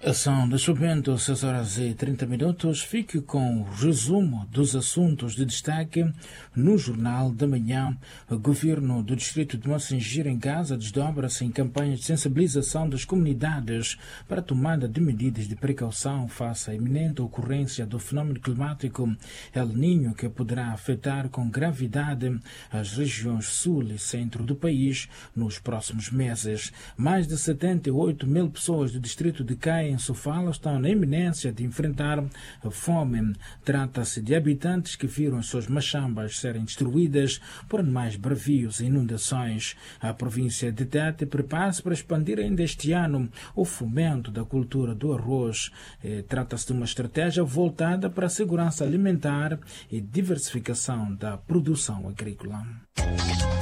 São neste momento 6 horas e 30 minutos. Fique com o resumo dos assuntos de destaque no Jornal da Manhã. O governo do distrito de Mocingir, em Gaza, desdobra-se em campanhas de sensibilização das comunidades para a tomada de medidas de precaução face à iminente ocorrência do fenômeno climático El Niño, que poderá afetar com gravidade as regiões sul e centro do país nos próximos meses. Mais de 78 mil pessoas do distrito de Caia, em Sofala, estão na iminência de enfrentar a fome. Trata-se de habitantes que viram as suas machambas serem destruídas por animais bravios e inundações. A província de Tete prepara-se para expandir ainda este ano o fomento da cultura do arroz. Trata-se de uma estratégia voltada para a segurança alimentar e diversificação da produção agrícola.